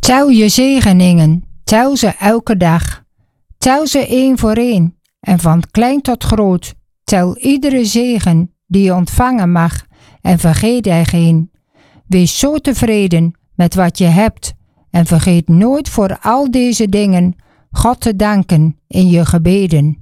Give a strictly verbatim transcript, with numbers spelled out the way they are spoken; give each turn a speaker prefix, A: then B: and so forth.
A: Tel je zegeningen, tel ze elke dag. Tel ze één voor één en van klein tot groot. Tel iedere zegen die je ontvangen mag en vergeet er geen. Wees zo tevreden met wat je hebt en vergeet nooit voor al deze dingen God te danken in je gebeden.